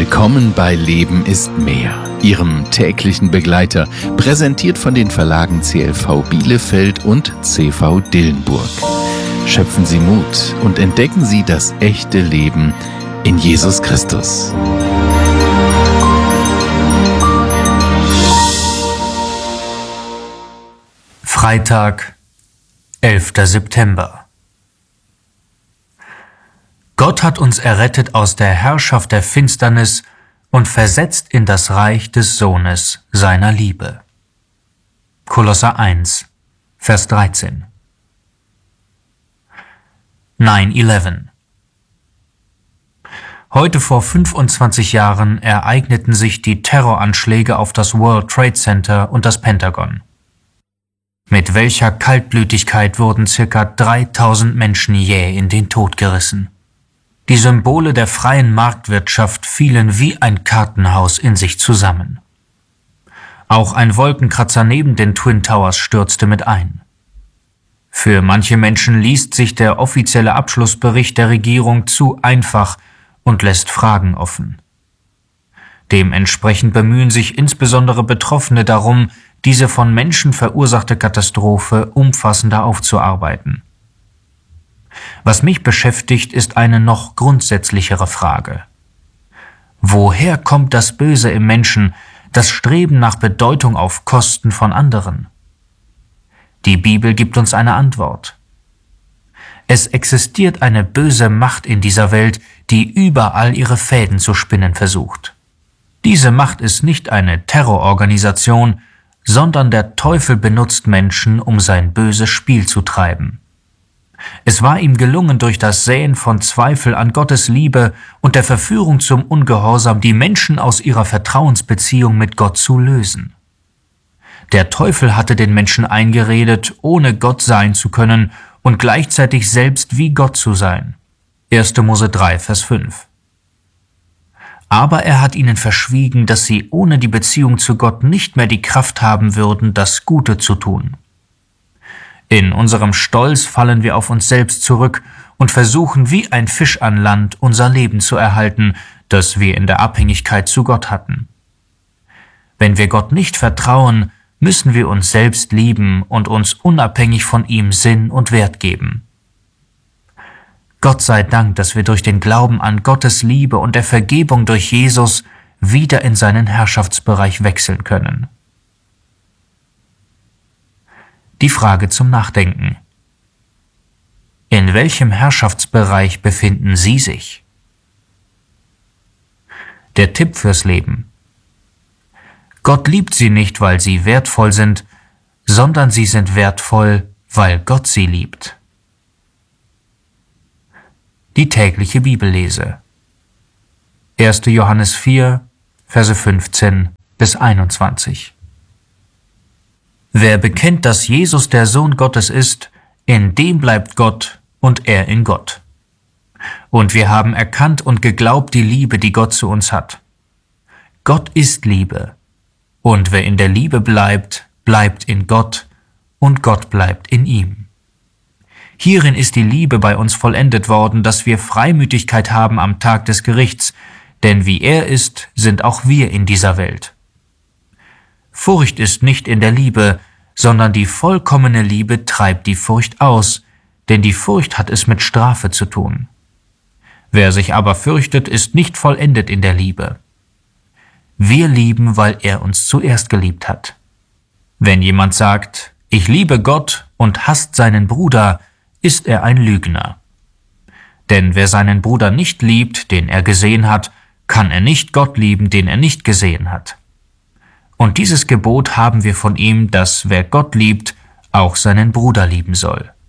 Willkommen bei Leben ist mehr, Ihrem täglichen Begleiter, präsentiert von den Verlagen CLV Bielefeld und CV Dillenburg. Schöpfen Sie Mut und entdecken Sie das echte Leben in Jesus Christus. Freitag, 11. September. Gott hat uns errettet aus der Herrschaft der Finsternis und versetzt in das Reich des Sohnes seiner Liebe. Kolosser 1, Vers 13. 9/11. Heute vor 25 Jahren ereigneten sich die Terroranschläge auf das World Trade Center und das Pentagon. Mit welcher Kaltblütigkeit wurden ca. 3000 Menschen jäh in den Tod gerissen. Die Symbole der freien Marktwirtschaft fielen wie ein Kartenhaus in sich zusammen. Auch ein Wolkenkratzer neben den Twin Towers stürzte mit ein. Für manche Menschen liest sich der offizielle Abschlussbericht der Regierung zu einfach und lässt Fragen offen. Dementsprechend bemühen sich insbesondere Betroffene darum, diese von Menschen verursachte Katastrophe umfassender aufzuarbeiten. Was mich beschäftigt, ist eine noch grundsätzlichere Frage. Woher kommt das Böse im Menschen, das Streben nach Bedeutung auf Kosten von anderen? Die Bibel gibt uns eine Antwort. Es existiert eine böse Macht in dieser Welt, die überall ihre Fäden zu spinnen versucht. Diese Macht ist nicht eine Terrororganisation, sondern der Teufel benutzt Menschen, um sein böses Spiel zu treiben. Es war ihm gelungen, durch das Säen von Zweifel an Gottes Liebe und der Verführung zum Ungehorsam die Menschen aus ihrer Vertrauensbeziehung mit Gott zu lösen. Der Teufel hatte den Menschen eingeredet, ohne Gott sein zu können und gleichzeitig selbst wie Gott zu sein. 1. Mose 3, Vers 5. Aber er hat ihnen verschwiegen, dass sie ohne die Beziehung zu Gott nicht mehr die Kraft haben würden, das Gute zu tun. In unserem Stolz fallen wir auf uns selbst zurück und versuchen wie ein Fisch an Land unser Leben zu erhalten, das wir in der Abhängigkeit zu Gott hatten. Wenn wir Gott nicht vertrauen, müssen wir uns selbst lieben und uns unabhängig von ihm Sinn und Wert geben. Gott sei Dank, dass wir durch den Glauben an Gottes Liebe und der Vergebung durch Jesus wieder in seinen Herrschaftsbereich wechseln können. Die Frage zum Nachdenken. In welchem Herrschaftsbereich befinden Sie sich? Der Tipp fürs Leben. Gott liebt Sie nicht, weil Sie wertvoll sind, sondern Sie sind wertvoll, weil Gott Sie liebt. Die tägliche Bibellese. 1. Johannes 4, Verse 15 bis 21. Wer bekennt, dass Jesus der Sohn Gottes ist, in dem bleibt Gott und er in Gott. Und wir haben erkannt und geglaubt die Liebe, die Gott zu uns hat. Gott ist Liebe, und wer in der Liebe bleibt, bleibt in Gott, und Gott bleibt in ihm. Hierin ist die Liebe bei uns vollendet worden, dass wir Freimütigkeit haben am Tag des Gerichts, denn wie er ist, sind auch wir in dieser Welt. Furcht ist nicht in der Liebe, sondern die vollkommene Liebe treibt die Furcht aus, denn die Furcht hat es mit Strafe zu tun. Wer sich aber fürchtet, ist nicht vollendet in der Liebe. Wir lieben, weil er uns zuerst geliebt hat. Wenn jemand sagt, ich liebe Gott und hasst seinen Bruder, ist er ein Lügner. Denn wer seinen Bruder nicht liebt, den er gesehen hat, kann er nicht Gott lieben, den er nicht gesehen hat. Und dieses Gebot haben wir von ihm, dass wer Gott liebt, auch seinen Bruder lieben soll.